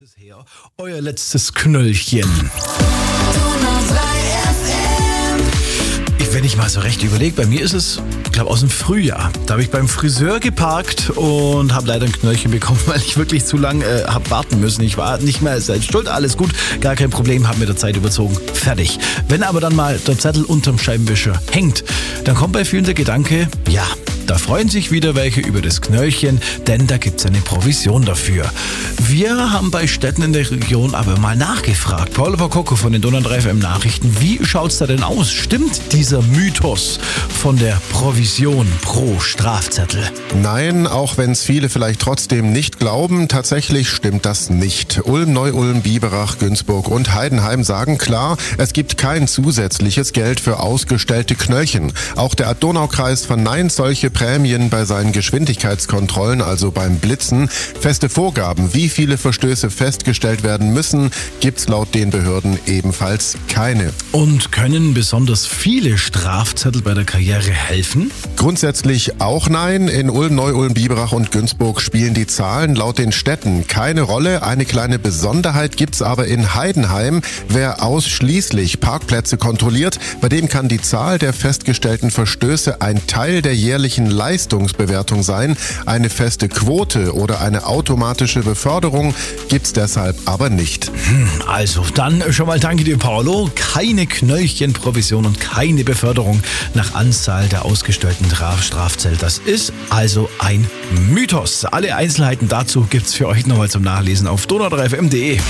Her, euer letztes Knöllchen. Wenn ich mal so recht überlege, bei mir ist es, ich glaube, aus dem Frühjahr. Da habe ich beim Friseur geparkt und habe leider ein Knöllchen bekommen, weil ich wirklich zu lange habe warten müssen. Ich war nicht mehr selbst schuld, alles gut, gar kein Problem, habe mit der Zeit überzogen, fertig. Wenn aber dann mal der Zettel unterm Scheibenwischer hängt, dann kommt bei vielen der Gedanke, ja, da freuen sich wieder welche über das Knöllchen, denn da gibt's eine Provision dafür. Wir haben bei Städten in der Region aber mal nachgefragt. Paul Vakoko von den Donau 3 FM Nachrichten, wie schaut's da denn aus? Stimmt dieser Mythos von der Provision pro Strafzettel? Nein, auch wenn es viele vielleicht trotzdem nicht glauben, tatsächlich stimmt das nicht. Ulm, Neu-Ulm, Biberach, Günzburg und Heidenheim sagen klar, es gibt kein zusätzliches Geld für ausgestellte Knöllchen. Auch der Donaukreis verneint solche Prämien bei seinen Geschwindigkeitskontrollen, also beim Blitzen. Feste Vorgaben, wie viele Verstöße festgestellt werden müssen, gibt's laut den Behörden ebenfalls keine. Und können besonders viele Strafzettel bei der Karriere helfen? Grundsätzlich auch nein. In Ulm, Neu-Ulm, Biberach und Günzburg spielen die Zahlen laut den Städten keine Rolle. Eine kleine Besonderheit gibt's aber in Heidenheim. Wer ausschließlich Parkplätze kontrolliert, bei dem kann die Zahl der festgestellten Verstöße ein Teil der jährlichen Leistungsbewertung sein. Eine feste Quote oder eine automatische Beförderung gibt's deshalb aber nicht. Also, dann schon mal danke dir, Paolo. Keine Knöllchenprovision und keine Beförderung nach Anzahl der ausgestellten Strafzettel. Das ist also ein Mythos. Alle Einzelheiten dazu gibt's für euch nochmal zum Nachlesen auf donau3fm.de.